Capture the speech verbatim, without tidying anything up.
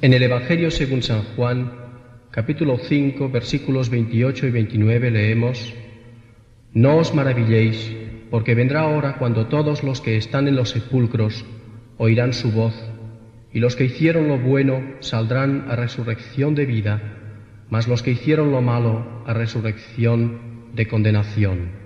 En el Evangelio según San Juan, capítulo cinco, versículos veintiocho y veintinueve, leemos: No os maravilléis, porque vendrá hora cuando todos los que están en los sepulcros oirán su voz, y los que hicieron lo bueno saldrán a resurrección de vida, mas los que hicieron lo malo a resurrección de condenación.